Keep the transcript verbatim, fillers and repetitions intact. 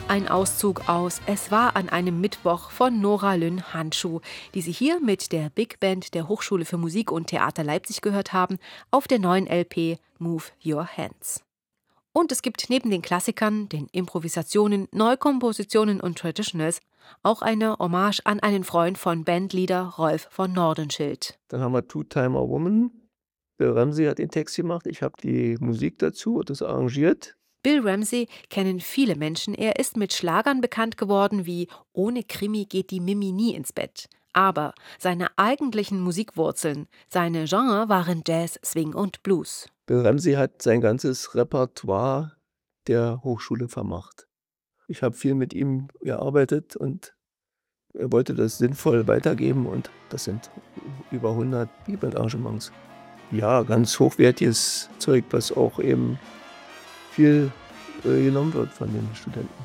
Ein Auszug aus Es war an einem Mittwoch von Nora Lynn Handschuh, die Sie hier mit der Big Band der Hochschule für Musik und Theater Leipzig gehört haben, auf der neuen L P Move Your Hands. Und es gibt neben den Klassikern, den Improvisationen, Neukompositionen und Traditionals auch eine Hommage an einen Freund von Bandleader Rolf von Nordenschild. Dann haben wir Two-Timer Woman. Bill Ramsey hat den Text gemacht, ich habe die Musik dazu und das arrangiert. Bill Ramsey kennen viele Menschen. Er ist mit Schlagern bekannt geworden wie Ohne Krimi geht die Mimi nie ins Bett. Aber seine eigentlichen Musikwurzeln, seine Genre waren Jazz, Swing und Blues. Bill Ramsey hat sein ganzes Repertoire der Hochschule vermacht. Ich habe viel mit ihm gearbeitet und er wollte das sinnvoll weitergeben und das sind über hundert Big Band Arrangements. Ja, ganz hochwertiges Zeug, was auch eben viel äh, genommen wird von den Studenten.